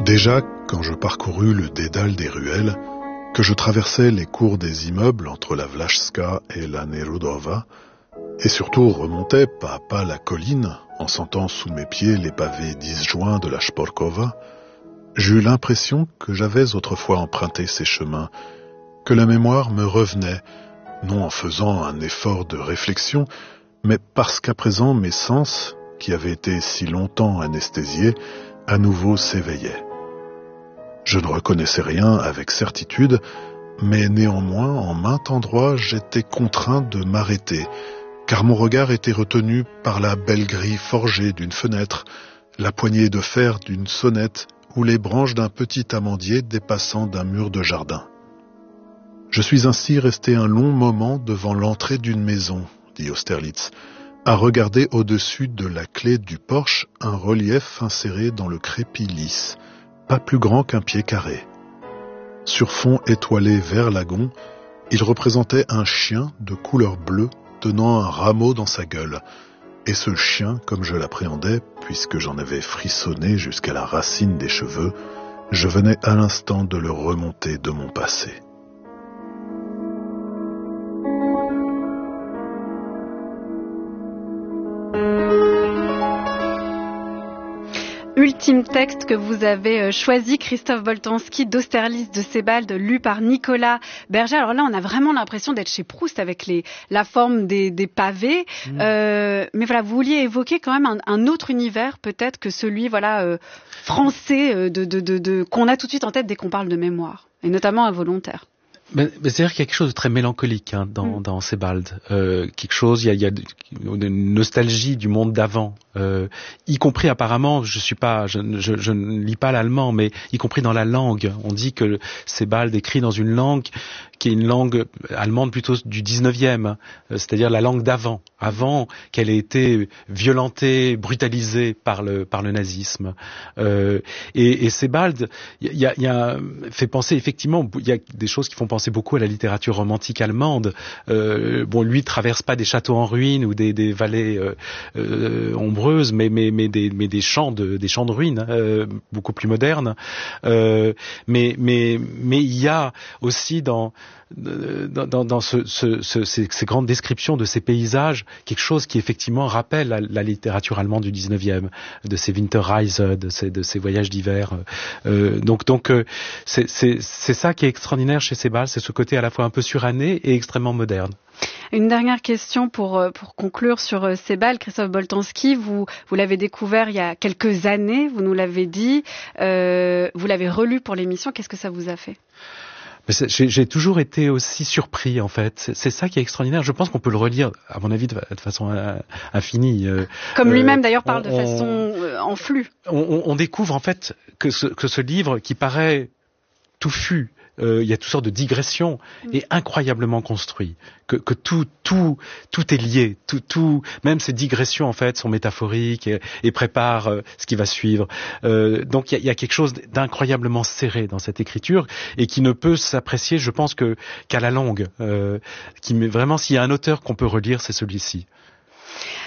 Déjà, quand je parcourus le dédale des ruelles, que je traversais les cours des immeubles entre la Vlachska et la Nerudova, et surtout remontais pas à pas la colline en sentant sous mes pieds les pavés disjoints de la Shporkova, j'eus l'impression que j'avais autrefois emprunté ces chemins, que la mémoire me revenait, non en faisant un effort de réflexion, mais parce qu'à présent mes sens, qui avaient été si longtemps anesthésiés, à nouveau s'éveillaient. Je ne reconnaissais rien avec certitude, mais néanmoins, en maint endroit, j'étais contraint de m'arrêter, car mon regard était retenu par la belle grille forgée d'une fenêtre, la poignée de fer d'une sonnette ou les branches d'un petit amandier dépassant d'un mur de jardin. Je suis ainsi resté un long moment devant l'entrée d'une maison, dit Austerlitz, à regarder au-dessus de la clé du porche un relief inséré dans le crépi lisse, pas plus grand qu'un pied carré. Sur fond étoilé vert lagon, il représentait un chien de couleur bleue tenant un rameau dans sa gueule. Et ce chien, comme je l'appréhendais, puisque j'en avais frissonné jusqu'à la racine des cheveux, je venais à l'instant de le remonter de mon passé. Ultime texte que vous avez choisi, Christophe Boltanski, d'Austerlitz de Sebald, lu par Nicolas Berger. Alors là, on a vraiment l'impression d'être chez Proust avec la forme des pavés. Mais voilà, vous vouliez évoquer quand même un autre univers, peut-être que celui français qu'on a tout de suite en tête dès qu'on parle de mémoire, et notamment involontaire. C'est-à-dire qu'il y a quelque chose de très mélancolique dans Sebald. Quelque chose, il y a une nostalgie du monde d'avant, y compris apparemment, je ne lis pas l'allemand, mais y compris dans la langue. On dit que Sebald écrit dans une langue qui est une langue allemande plutôt du 19e, c'est-à-dire la langue d'avant, avant qu'elle ait été violentée, brutalisée par le nazisme. Et Sebald, fait penser effectivement, il y a des choses qui font penser beaucoup à la littérature romantique allemande. Lui traverse pas des châteaux en ruine ou des vallées ombreuses, mais des champs de ruines, beaucoup plus modernes. Mais il y a aussi dans ces grandes descriptions de ces paysages, quelque chose qui effectivement rappelle la littérature allemande du 19e, de ces Winterreise, de ces voyages d'hiver. Donc c'est ça qui est extraordinaire chez Sebald, c'est ce côté à la fois un peu suranné et extrêmement moderne. Une dernière question pour conclure sur Sebald. Christophe Boltanski, vous l'avez découvert il y a quelques années, vous nous l'avez dit, vous l'avez relu pour l'émission, qu'est-ce que ça vous a fait ? J'ai toujours été aussi surpris, en fait. C'est ça qui est extraordinaire. Je pense qu'on peut le relire, à mon avis, de façon infinie. Comme lui-même, d'ailleurs, parle de façon en flux. On découvre, en fait, que ce livre, qui paraît touffu, il y a toutes sortes de digressions, est incroyablement construit. Que tout est lié. Tout, même ces digressions, en fait, sont métaphoriques et préparent ce qui va suivre. Donc, il y a quelque chose d'incroyablement serré dans cette écriture et qui ne peut s'apprécier, je pense, qu'à la longue. Vraiment, s'il y a un auteur qu'on peut relire, c'est celui-ci.